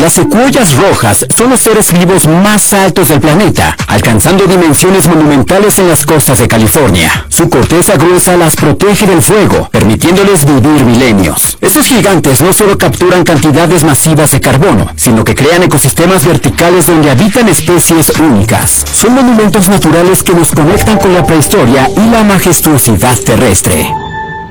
Las secuoyas rojas son los seres vivos más altos del planeta, alcanzando dimensiones monumentales en las costas de California. Su corteza gruesa las protege del fuego, permitiéndoles vivir milenios. Estos gigantes no solo capturan cantidades masivas de carbono, sino que crean ecosistemas verticales donde habitan especies únicas. Son monumentos naturales que nos conectan con la prehistoria y la majestuosidad terrestre.